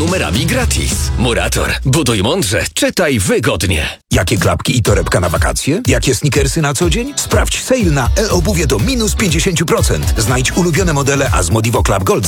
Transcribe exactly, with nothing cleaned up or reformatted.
numerami gratis. Murator. Buduj mądrze, czytaj wygodnie. Jakie klapki i torebka na wakacje? Jakie sneakersy na co dzień? Sprawdź sale na e-obuwie do minus pięćdziesiąt procent. Znajdź ulubione modele, a z Modivo Club Gold